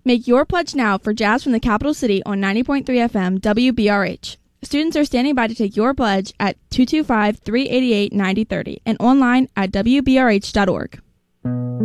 Make your pledge now for Jazz from the Capital City on 90.3 FM WBRH. Students are standing by to take your pledge at 225-388-9030 and online at wbrh.org.